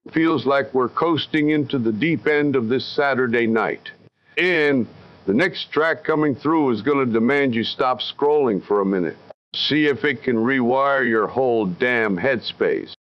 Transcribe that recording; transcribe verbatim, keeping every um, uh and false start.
Feels like we're coasting into the deep end of this Saturday night. And the next track coming through is going to demand you stop scrolling for a minute. See if it can rewire your whole damn headspace.